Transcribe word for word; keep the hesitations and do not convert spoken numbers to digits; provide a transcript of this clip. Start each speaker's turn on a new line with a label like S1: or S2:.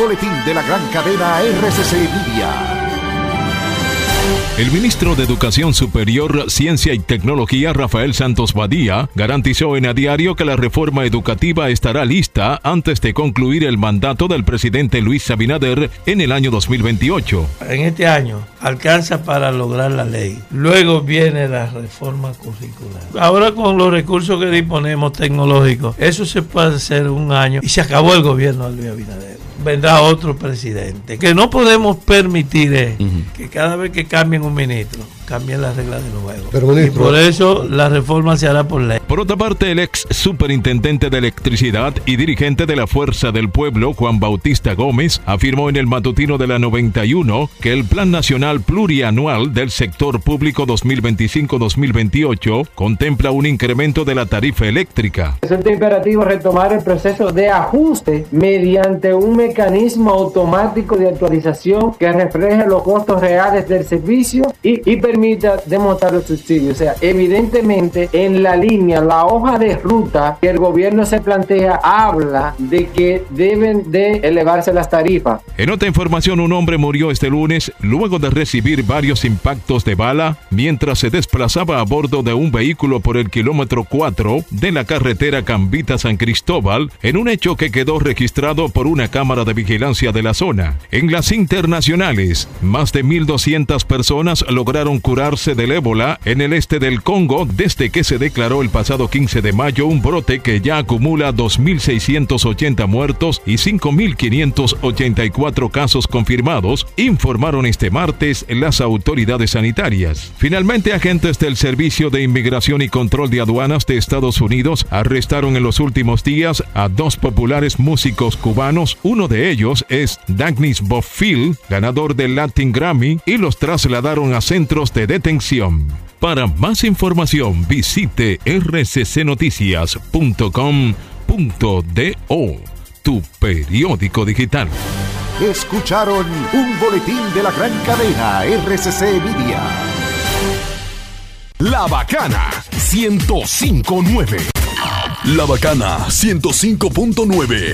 S1: boletín de la gran cadena R C C Media.
S2: El ministro de Educación Superior, Ciencia y Tecnología, Rafael Santos Badía, garantizó en A Diario que la reforma educativa estará lista antes de concluir el mandato del presidente Luis Abinader en el año dos mil veintiocho.
S3: En este año alcanza para lograr la ley. Luego viene la reforma curricular. Ahora con los recursos que disponemos tecnológicos, eso se puede hacer un año y se acabó el gobierno de Luis Abinader. Vendrá otro presidente. Que no podemos permitir es uh-huh. que cada vez que cambien un ministro, cambien las reglas del juego. Pero, ministro, y por eso la reforma se hará por ley.
S2: Por otra parte, el ex superintendente de electricidad y dirigente de la Fuerza del Pueblo, Juan Bautista Gómez, afirmó en el matutino de la noventa y uno que el Plan Nacional Plurianual del Sector Público dos mil veinticinco a dos mil veintiocho contempla un incremento de la tarifa eléctrica.
S4: Resulta imperativo retomar el proceso de ajuste mediante un mecanismo automático de actualización que refleje los costos reales del servicio y, y permita demostrar los subsidios. O sea, evidentemente en la línea, la hoja de ruta que el gobierno se plantea habla de que deben de elevarse las tarifas.
S2: En otra información, un hombre murió este lunes luego de recibir varios impactos de bala mientras se desplazaba a bordo de un vehículo por el kilómetro cuatro de la carretera Cambita-San Cristóbal, en un hecho que quedó registrado por una cámara de vigilancia de la zona. En las internacionales, más de mil doscientas personas lograron curarse del ébola en el este del Congo desde que se declaró el pasado quince de mayo un brote que ya acumula dos mil seiscientos ochenta muertos y cinco mil quinientos ochenta y cuatro casos confirmados, informaron este martes las autoridades sanitarias. Finalmente, agentes del Servicio de Inmigración y Control de Aduanas de Estados Unidos arrestaron en los últimos días a dos populares músicos cubanos. Uno de ellos es Dagnis Bofill, ganador del Latin Grammy, y los trasladaron a centros de detención. Para más información, visite r c c noticias punto com punto do, tu periódico digital.
S1: Escucharon un boletín de la gran cadena R C C Media.
S5: La Bacana ciento cinco punto nueve. La Bacana ciento cinco punto nueve.